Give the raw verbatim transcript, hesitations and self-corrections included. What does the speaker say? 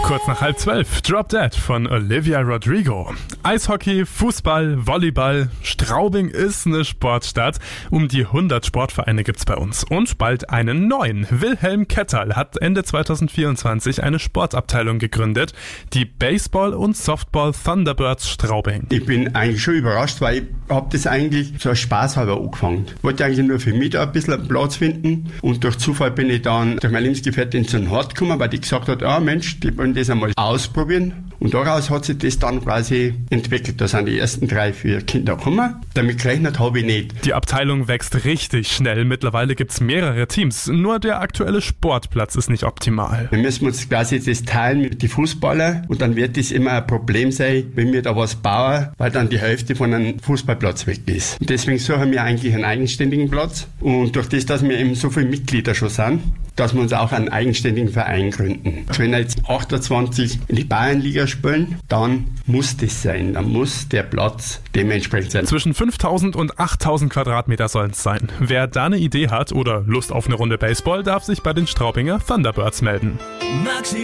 Kurz nach halb zwölf, Drop Dead von Olivia Rodrigo. Eishockey, Fußball, Volleyball. Straubing ist eine Sportstadt. Um die hundert Sportvereine gibt's bei uns. Und bald einen neuen. Wilhelm Ketterl hat Ende zweitausendvierundzwanzig eine Sportabteilung gegründet. Die Baseball- und Softball Thunderbirds Straubing. Ich bin eigentlich schon überrascht, weil ich habe das eigentlich so als Spaß halber angefangen. Ich wollte eigentlich nur für mich da ein bisschen einen Platz finden. Und durch Zufall bin ich dann durch meine Lebensgefährtin zu einem Hort gekommen, weil die gesagt hat, ah Mensch, die wollen das einmal ausprobieren. Und daraus hat sich das dann quasi entwickelt. Da sind die ersten drei, vier Kinder gekommen. Damit gerechnet habe ich nicht. Die Abteilung wächst richtig schnell. Mittlerweile gibt's mehrere Teams. Nur der aktuelle Sportplatz ist nicht optimal. Wir müssen uns quasi das teilen mit den Fußballern. Und dann wird das immer ein Problem sein, wenn wir da was bauen, weil dann die Hälfte von einem Fußballplatz weg ist. Und deswegen suchen wir eigentlich einen eigenständigen Platz. Und durch das, dass wir eben so viele Mitglieder schon sind, dass wir uns auch einen eigenständigen Verein gründen. Wenn jetzt achtundzwanzig in die Bayernliga spielen, dann muss das sein. Dann muss der Platz dementsprechend sein. Zwischen fünftausend und achttausend Quadratmeter sollen es sein. Wer da eine Idee hat oder Lust auf eine Runde Baseball, darf sich bei den Straubinger Thunderbirds melden.